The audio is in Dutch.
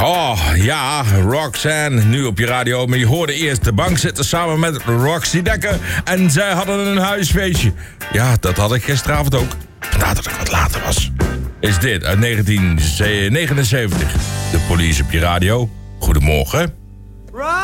Oh, ja, Roxanne, nu op je radio. Maar je hoorde eerst de bank zitten samen met Roxy Dekker. En zij hadden een huisfeestje. Ja, dat had ik gisteravond ook. Vandaar dat ik wat later was. Is dit uit 1979. De Police op je radio. Goedemorgen.